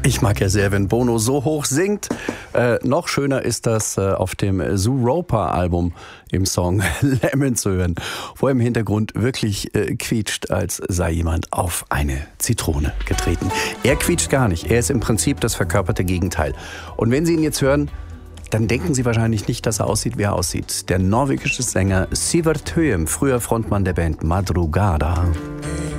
Ich mag ja sehr, wenn Bono so hoch singt. Noch schöner ist das auf dem Zoo Roper Album im Song Lemon zu hören, wo er im Hintergrund wirklich quietscht, als sei jemand auf eine Zitrone getreten. Er quietscht gar nicht. Er ist im Prinzip das verkörperte Gegenteil. Und wenn Sie ihn jetzt hören, dann denken Sie wahrscheinlich nicht, dass er aussieht, wie er aussieht. Der norwegische Sänger Sivert Høyem, früher Frontmann der Band Madrugada.